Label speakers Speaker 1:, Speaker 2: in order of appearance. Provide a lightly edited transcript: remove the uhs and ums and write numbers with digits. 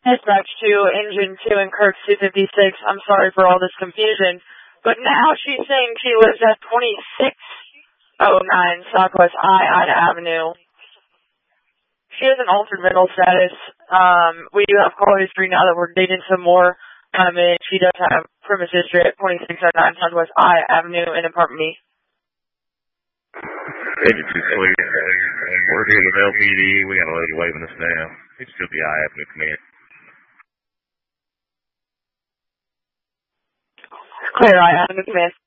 Speaker 1: Dispatch 2, Engine 2, and Kirk 256. I'm sorry for all this confusion, but now she's saying she lives at 2609 Southwest I-Ida Avenue. She has an altered mental status. We do have call history now that we're digging some more. And she does have premise history at 2609 Southwest I Avenue in apartment B.
Speaker 2: Engine 2 clear. We're here with LPD. We got a lady waving us down. It should be I Avenue command.
Speaker 1: Clear I Avenue command.